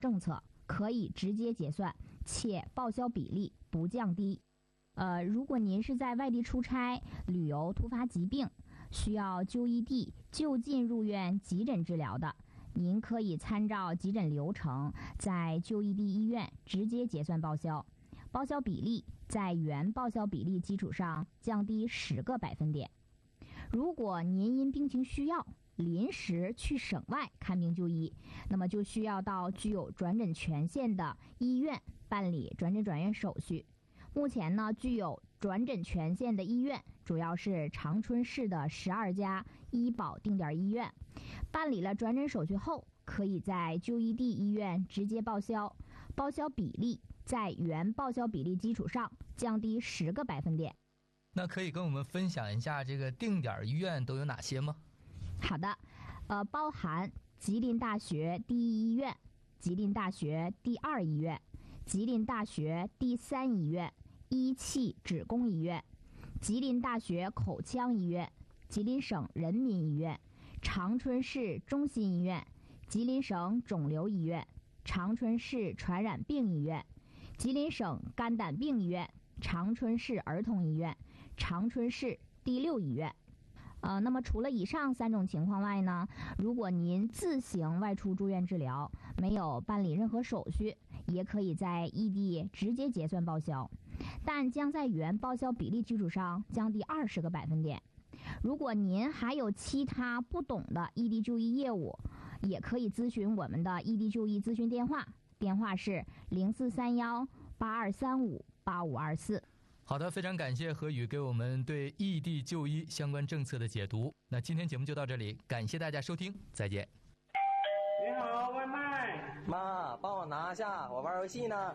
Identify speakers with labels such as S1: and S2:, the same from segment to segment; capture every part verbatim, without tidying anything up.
S1: 政策，可以直接结算，且报销比例不降低。呃，如果您是在外地出差、旅游、突发疾病，需要就医地就近入院急诊治疗的，您可以参照急诊流程，在就医地医院直接结算报销，报销比例在原报销比例基础上降低十个百分点。如果您因病情需要临时去省外看病就医，那么就需要到具有转诊权限的医院办理转诊转院手续。目前呢，具有转诊权限的医院主要是长春市的十二家医保定点医院。办理了转诊手续后，可以在就医地医院直接报销，报销比例在原报销比例基础上降低十个百分点。
S2: 那可以跟我们分享一下这个定点医院都有哪些吗？
S1: 好的，呃，包含吉林大学第一医院、吉林大学第二医院、吉林大学第三医院、一汽职工医院、吉林大学口腔医院、吉林省人民医院、长春市中心医院、吉林省肿瘤医院、长春市传染病医院、吉林省肝胆病医院、长春市儿童医院、长春市第六医院。呃，那么除了以上三种情况外呢，如果您自行外出住院治疗，没有办理任何手续，也可以在异地直接结算报销，但将在原报销比例基础上降低二十个百分点。如果您还有其他不懂的异地就医业务，也可以咨询我们的异地就医咨询电话，电话是零四三幺八二三五八五二四。
S2: 好的，非常感谢何宇给我们对异地就医相关政策的解读。那今天节目就到这里，感谢大家收听，再见。
S3: 你好，外卖。
S4: 妈，帮我拿下，我玩游戏呢。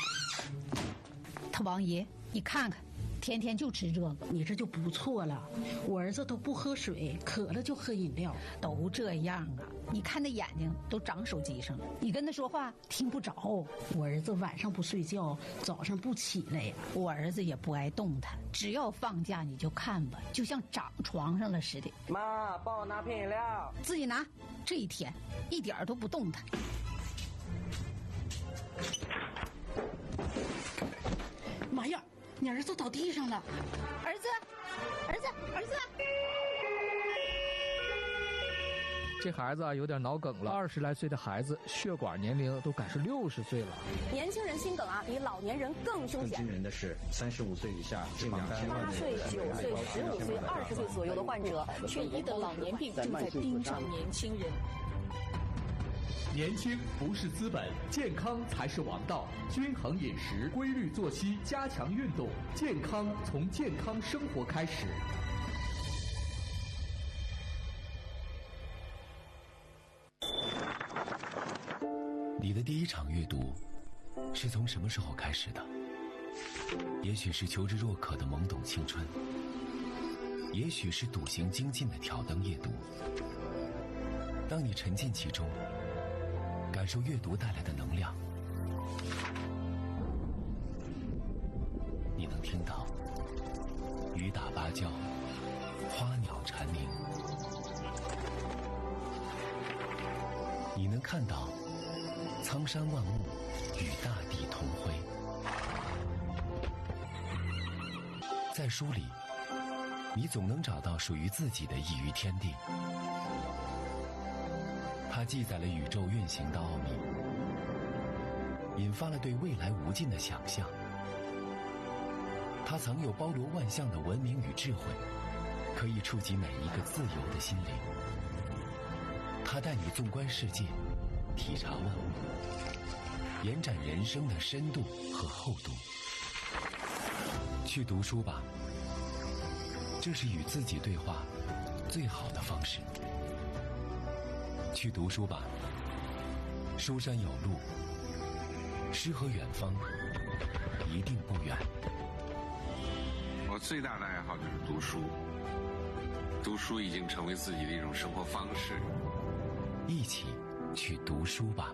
S5: 他王爷，你看看，天天就吃这个，
S6: 你这就不错了。我儿子都不喝水，渴了就喝饮料，
S5: 都这样啊。你看那眼睛都长手机上了，你跟他说话听不着。
S6: 我儿子晚上不睡觉，早上不起来呀。
S5: 我儿子也不爱动弹，只要放假你就看吧，就像长床上了似的。
S4: 妈，帮我拿瓶饮料。
S5: 自己拿。这一天一点都不动弹。
S6: 妈呀，你儿子倒地上了！
S5: 儿子，儿子，儿子！
S7: 这孩子啊有点脑梗了，二十来岁的孩子，血管年龄都赶是六十岁了。
S8: 年轻人心梗啊，比老年人更凶险。
S9: 更惊人的是，三十五岁以下这两千万
S8: 八岁、九岁、十五岁、二十岁左右的患者，却一得老年病正在盯上年轻人。
S10: 年轻不是资本，健康才是王道。均衡饮食、规律作息、加强运动，健康从健康生活开始。
S11: 你的第一场阅读是从什么时候开始的？也许是求知若渴的懵懂青春，也许是笃行精进的挑灯夜读。当你沉浸其中，感受阅读带来的能量，你能听到雨打芭蕉，花鸟蝉鸣，你能看到苍山万物与大地同辉。在书里，你总能找到属于自己的一隅天地。它记载了宇宙运行的奥秘，引发了对未来无尽的想象。它藏有包罗万象的文明与智慧，可以触及每一个自由的心灵。它带你纵观世界，体察万物，延展人生的深度和厚度。去读书吧，这是与自己对话最好的方式。去读书吧，书山有路，诗和远方一定不远。
S12: 我最大的爱好就是读书，读书已经成为自己的一种生活方式。
S11: 一起去读书吧。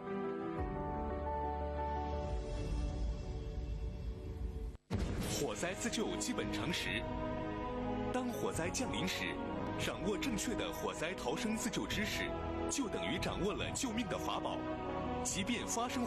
S13: 火灾自救基本常识：当火灾降临时，掌握正确的火灾逃生自救知识，就等于掌握了救命的法宝。即便发生